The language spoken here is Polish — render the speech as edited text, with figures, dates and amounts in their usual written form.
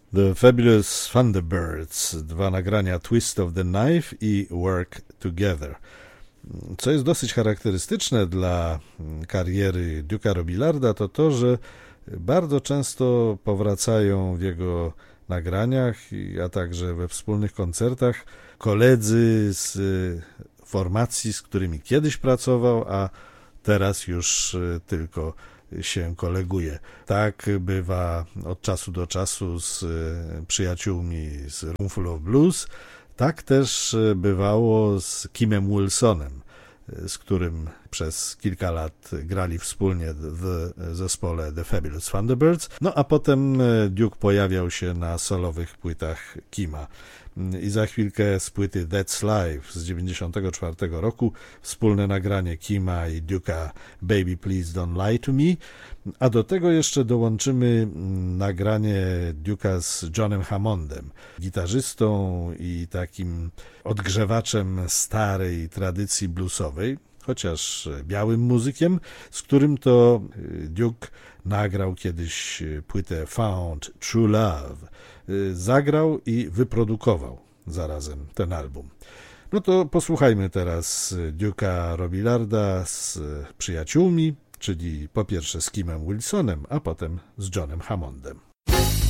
The Fabulous Thunderbirds, dwa nagrania Twist of the Knife i Work Together. Co jest dosyć charakterystyczne dla kariery Duke'a Robillarda, to to, że bardzo często powracają w jego nagraniach, a także we wspólnych koncertach koledzy z formacji, z którymi kiedyś pracował, a teraz już tylko się koleguje. Tak bywa od czasu do czasu z przyjaciółmi z Roomful of Blues, tak też bywało z Kimem Wilsonem, z którym przez kilka lat grali wspólnie w zespole The Fabulous Thunderbirds, no a potem Duke pojawiał się na solowych płytach Kima. I za chwilkę z płyty That's Life z 1994 roku wspólne nagranie Kima i Duke'a Baby Please Don't Lie to Me, a do tego jeszcze dołączymy nagranie Duke'a z Johnem Hammondem, gitarzystą i takim odgrzewaczem starej tradycji bluesowej, chociaż białym muzykiem, z którym to Duke nagrał kiedyś płytę Found True Love. Zagrał i wyprodukował zarazem ten album. No to posłuchajmy teraz Duke'a Robillarda z przyjaciółmi, czyli po pierwsze z Kimem Wilsonem, a potem z Johnem Hammondem.